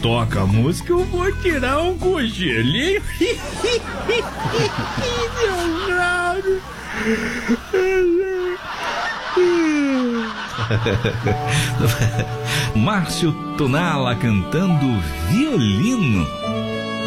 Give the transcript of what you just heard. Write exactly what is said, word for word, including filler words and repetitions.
toca a música, eu vou tirar um cochilinho. Márcio Tonala cantando Violino.